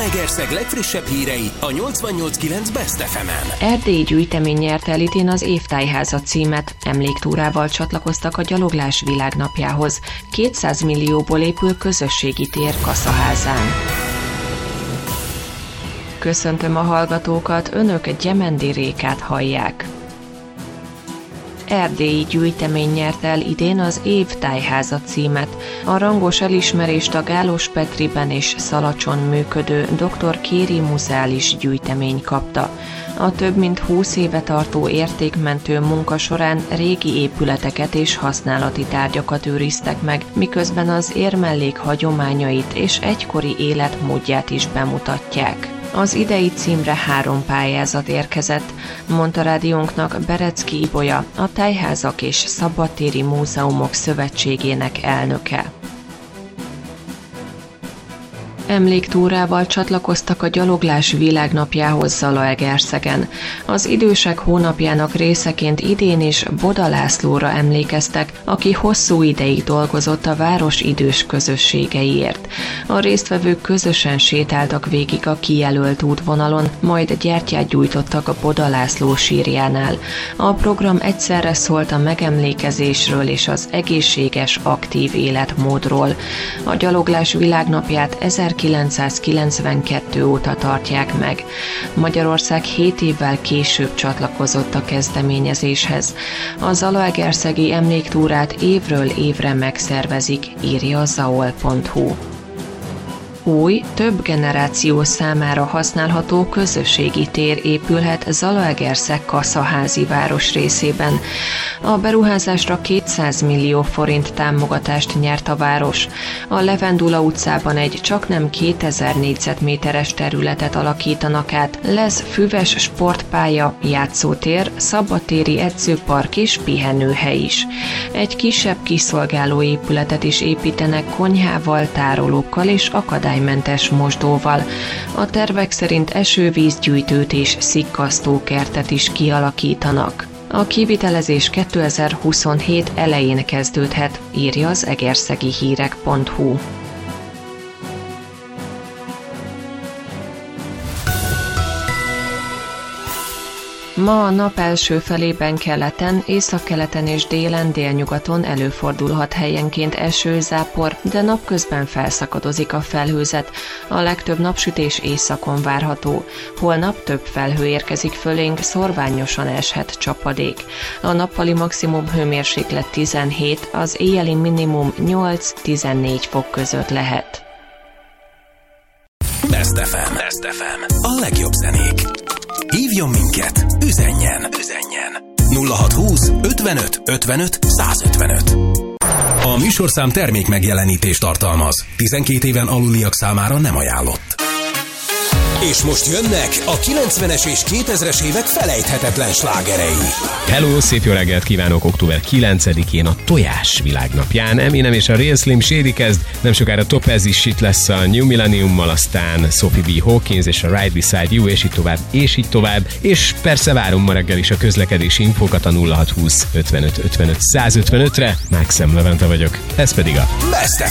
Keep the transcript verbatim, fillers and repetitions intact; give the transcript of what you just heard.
Zalaegerszeg legfrissebb hírei a nyolcvannyolc kilenc Best ef emen. Erdélyi gyűjtemény nyerte el idén az Évtájháza címet. Emléktúrával csatlakoztak a gyaloglás világnapjához. kétszáz millióból épül közösségi tér Kaszaházán. Köszöntöm a hallgatókat, önök Gyemendi Rékát hallják. Erdélyi gyűjtemény nyerte el idén az Évtájháza címet. A rangos elismerést a Gálos Petriben és Szalacson működő dr. Kéri Muzeális gyűjtemény kapta. A több mint húsz éve tartó értékmentő munka során régi épületeket és használati tárgyakat őriztek meg, miközben az érmellék hagyományait és egykori életmódját is bemutatják. Az idei címre három pályázat érkezett, mondta rádiónknak Berecki Ibolya, a Tájházak és Szabadtéri Múzeumok Szövetségének elnöke. Emléktúrával csatlakoztak a gyaloglás világnapjához Zalaegerszegen. Az idősek hónapjának részeként idén is Boda Lászlóra emlékeztek, aki hosszú ideig dolgozott a város idős közösségeiért. A résztvevők közösen sétáltak végig a kijelölt útvonalon, majd gyertyát gyújtottak a Boda László sírjánál. A program egyszerre szólt a megemlékezésről és az egészséges, aktív életmódról. A gyaloglás világnapját ezerkilencszázkilencvenkettő óta tartják meg. Magyarország hét évvel később csatlakozott a kezdeményezéshez. A zalaegerszegi emléktúrát évről évre megszervezik, írja a zaol pont hu. Új, több generáció számára használható közösségi tér épülhet Zalaegerszeg Kaszaházi városrészében. A beruházásra kétszáz millió forint támogatást nyert a város. A Levendula utcában egy csaknem kétezer négyzetméteres területet alakítanak át. Lesz füves sportpálya, játszótér, szabadtéri edzőpark és pihenőhely is. Egy kisebb kiszolgáló épületet is építenek konyhával, tárolókkal és akadálymentes mosdóval. A tervek szerint esővízgyűjtőt és szikkasztókertet is kialakítanak. A kivitelezés kétezer-huszonhét elején kezdődhet, írja az egerszegi hírek pont hu. Ma a nap első felében keleten, északkeleten és délen, délnyugaton előfordulhat helyenként esőzápor, de napközben felszakadozik a felhőzet. A legtöbb napsütés északon várható. Holnap több felhő érkezik fölénk, szorványosan eshet csapadék. A nappali maximum hőmérséklet tizenhét, az éjjeli minimum nyolc-tizennégy fok között lehet. Best ef em. Best ef em. A legjobb zenék. Hívjon minket, üzenjen, üzenjen. nulla hatszázhúsz ötvenöt ötvenöt százötvenöt. A műsorszám termék megjelenítést tartalmaz. tizenkét éven aluliak számára nem ajánlott. És most jönnek a kilencvenes és kétezres évek felejthetetlen slágerei. Hello, szép jó reggelt kívánok! október kilencedikén a tojás világnapján Eminem és a Real Slim Shady kezd, nem sokára Topaz is itt lesz a New Millenniummal, aztán Sophie B. Hawkins és a Ride Beside You, és így tovább, és így tovább, és persze várom ma reggel is a közlekedési infókat a nulla hatszázhúsz ötvenöt ötvenöt százötvenötre. Maxim Levente vagyok, ez pedig a Best ef